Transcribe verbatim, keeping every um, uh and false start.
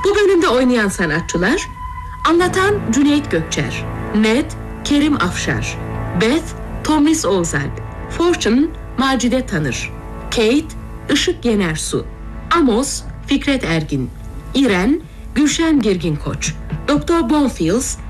Bu bölümde oynayan sanatçılar: anlatan Cüneyt Gökçer, Ned Kerim Afşar, Beth Tomris Oğuzalp, Fortune Macide Tanır, Kate Işık Yenersu, Amos Fikret Ergin, İren Gülşen Girgin Koç, Doktor Bonfils